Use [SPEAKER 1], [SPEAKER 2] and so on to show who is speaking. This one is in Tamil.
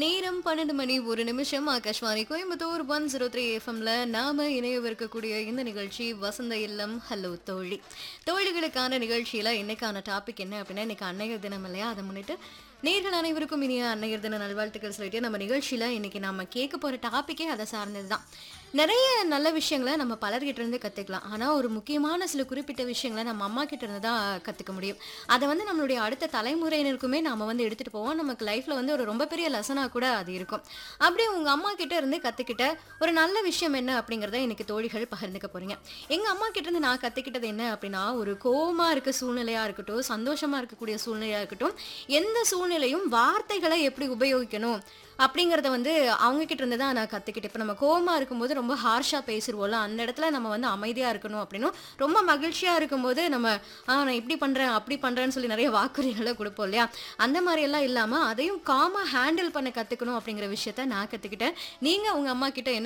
[SPEAKER 1] நேரம் 12 மணி 1 நிமிஷம். ஆகாஷ்வாணி கோயம்புத்தூர் 103 எஃப்எம்ல நாம இணையவிருக்கக்கூடிய இந்த நிகழ்ச்சி வசந்த இல்லம். ஹலோ தோழி. தோழிகளுக்கான நிகழ்ச்சியில இன்னைக்கான டாபிக் என்ன அப்படின்னா, இன்னைக்கு அன்னையர் தினம் இல்லையா? அதை முன்னிட்டு நேர்கள் அனைவருக்கும் இனிய அன்னையர் தின நல்வாழ்த்துக்கள் சொல்லிட்டு நம்ம நிகழ்ச்சியில இன்னைக்கு நாம கேட்க போற டாபிக்கே அதை சார்ந்ததுதான். நிறைய நல்ல விஷயங்களை நம்ம பலர்கிட்ட இருந்து கத்துக்கலாம். ஆனா ஒரு முக்கியமான சில குறிப்பிட்ட விஷயங்களை நம்ம அம்மா கிட்ட இருந்து தான் கத்துக்க முடியும். அதை நம்மளுடைய அடுத்த தலைமுறையினருக்குமே நாம எடுத்துட்டு போவோம். நமக்கு லைஃப்ல ஒரு ரொம்ப பெரிய லெசனா கூட அது இருக்கும். அப்படியே உங்க அம்மா கிட்ட இருந்து கத்துக்கிட்ட ஒரு நல்ல விஷயம் என்ன அப்படிங்கறத இன்னைக்கு தோழிகள் பகிர்ந்துக்க போறீங்க. எங்க அம்மா கிட்ட இருந்து நான் கத்துக்கிட்டது என்ன அப்படின்னா, ஒரு கோவமா இருக்க சூழ்நிலையா இருக்கட்டும், சந்தோஷமா இருக்கக்கூடிய சூழ்நிலையா இருக்கட்டும், எந்த சூழ்நிலையும் வார்த்தைகளை எப்படி உபயோகிக்கணும் அப்படிங்கறத அவங்க கிட்ட இருந்து தான் நான் கத்துக்கிட்டேன். இப்ப நம்ம கோவமா இருக்கும்போது ரொம்ப ஹார்ஷா பேசிடுவோம்ல, அந்த இடத்துல நம்ம அமைதியா இருக்கணும் அப்படின்னும், ரொம்ப மகிழ்ச்சியா இருக்கும்போது நம்ம நான் இப்படி பண்றேன் அப்படி பண்றேன்னு சொல்லி நிறைய வாக்குறுதிகளை கொடுப்போம் இல்லையா? அந்த மாதிரி எல்லாம் இல்லாம அதையும் காமா ஹேண்டில் பண்ண கத்துக்கணும் அப்படிங்கிற விஷயத்த நான் கத்துக்கிட்டேன். நீங்க உங்க அம்மா கிட்ட என்ன